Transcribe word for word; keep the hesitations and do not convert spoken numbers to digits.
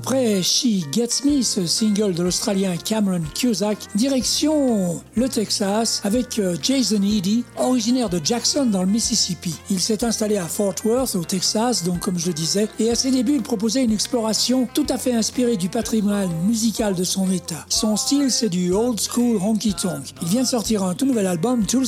Après She Gets Me, ce single de l'Australien Cameron Cusack, direction le Texas avec Jason Eady, originaire de Jackson dans le Mississippi. Il s'est installé à Fort Worth au Texas, donc comme je le disais, et à ses débuts, il proposait une exploration tout à fait inspirée du patrimoine musical de son état. Son style, c'est du old school honky tonk. Il vient de sortir un tout nouvel album, Tools